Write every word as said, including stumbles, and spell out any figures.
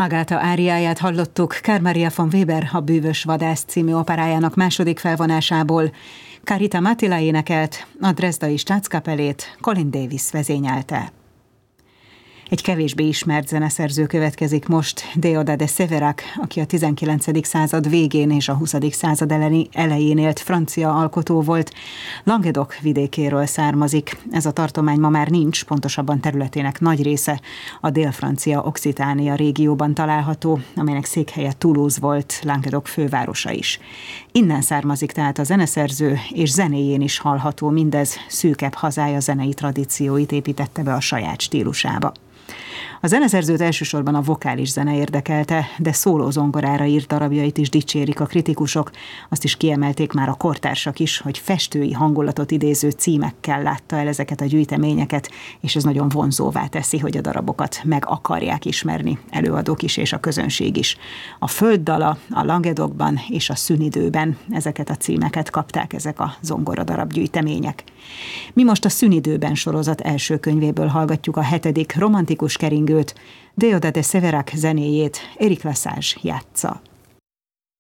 Agatha áriáját hallottuk Carl Maria von Weber A bűvös vadász című operájának második felvonásából. Carita Mattila énekelt, a Dresdai Staatskapellét Colin Davis vezényelte. Egy kevésbé ismert zeneszerző következik most, Deodat de Séverac, aki a tizenkilencedik század végén és a huszadik század elején élt francia alkotó volt. Languedoc vidékéről származik. Ez a tartomány ma már nincs, pontosabban területének nagy része a dél-francia Occitánia régióban található, amelynek székhelye Toulouse volt, Languedoc fővárosa is. Innen származik tehát a zeneszerző, és zenéjén is hallható mindez, szűkebb hazája zenei tradícióit építette be a saját stílusába. A zeneszerzőt elsősorban a vokális zene érdekelte, de szólózongorára írt darabjait is dicsérik a kritikusok. Azt is kiemelték már a kortársak is, hogy festői hangulatot idéző címekkel látta el ezeket a gyűjteményeket, és ez nagyon vonzóvá teszi, hogy a darabokat meg akarják ismerni, előadók is és a közönség is. A Földdala, a Languedocban és a Szünidőben ezeket a címeket kapták ezek a zongoradarab gyűjtemények. Mi most a Szünidőben sorozat első könyvéből hallgatjuk a hetedik romantikus keringőt, Deodat de Séverac zenéjét Éric Lesage játsza.